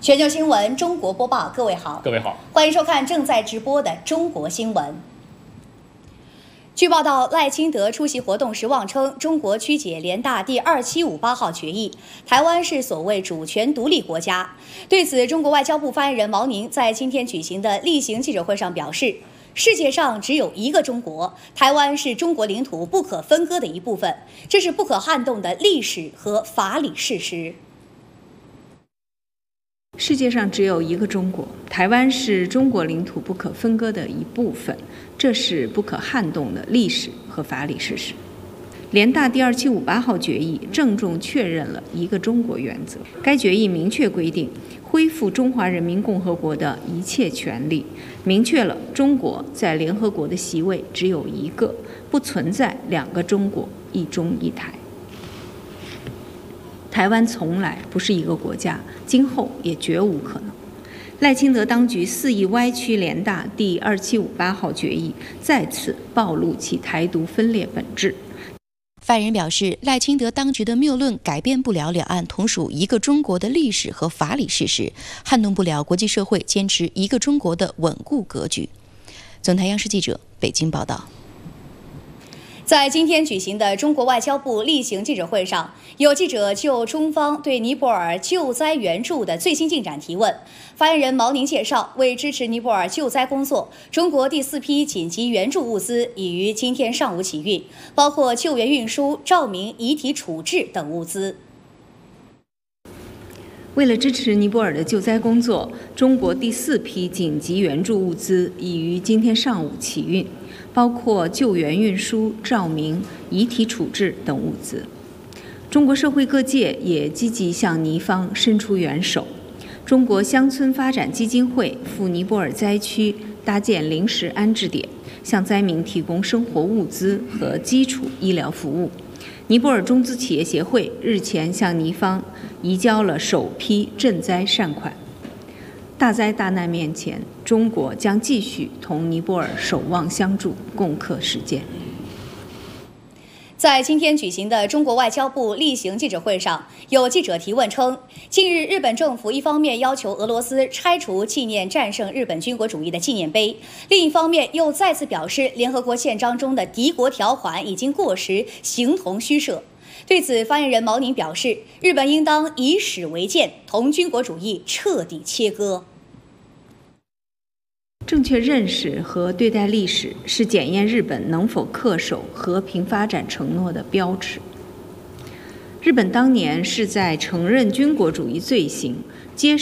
全球新闻中国播报，各位好，欢迎收看正在直播的中国新闻。据报道，赖清德出席活动时妄称中国曲解联大第2758号决议，台湾是所谓主权独立国家。对此，中国外交部发言人毛宁在今天举行的例行记者会上表示，世界上只有一个中国，台湾是中国领土不可分割的一部分，这是不可撼动的历史和法理事实。 世界上只有一个中国，台湾是中国领土不可分割的一部分，这是不可撼动的历史和法理事实。联大第2758号决议郑重确认了一个中国原则。该决议明确规定，恢复中华人民共和国的一切权利，明确了中国在联合国的席位只有一个，不存在两个中国，一中一台。台湾从来不是一个国家，今后也绝无可能。赖清德当局肆意歪曲联大第2758号决议，再次暴露其台独分裂本质。 发言人表示，赖清德当局的谬论改变不了两岸同属一个中国的历史和法理事实，撼动不了国际社会坚持一个中国的稳固格局。总台央视记者北京报道。 在今天举行的中国外交部例行记者会上，有记者就中方对尼泊尔救灾援助的最新进展提问。发言人毛宁介绍，为支持尼泊尔救灾工作，中国第4批紧急援助物资已于今天上午起运，包括救援运输、照明、遗体处置等物资。 为了支持尼泊尔的救灾工作，中国第4批紧急援助物资已于今天上午起运，包括救援运输、照明、遗体处置等物资。中国社会各界也积极向尼方伸出援手。中国乡村发展基金会赴尼泊尔灾区搭建临时安置点，向灾民提供生活物资和基础医疗服务。尼泊尔中资企业协会日前向尼方移交了首批赈灾善款。大灾大难面前，中国将继续同尼泊尔守望相助，共克时艰。 在今天举行的中国外交部例行记者会上，有记者提问称，近日日本政府一方面要求俄罗斯拆除纪念战胜日本军国主义的纪念碑，另一方面又再次表示联合国宪章中的敌国条款已经过时，形同虚设。对此，发言人毛宁表示，日本应当以史为鉴，同军国主义彻底切割。 正确认识和对待历史是检验日本能否恪守和平发展承诺的标尺。日本当年是在承认军国主义罪行，接